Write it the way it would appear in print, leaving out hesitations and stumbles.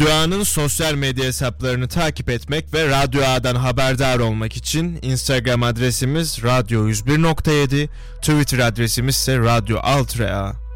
Radyo A'nın sosyal medya hesaplarını takip etmek ve Radyo A'dan haberdar olmak için Instagram adresimiz radyo101.7, Twitter adresimiz ise Radyo Altre A.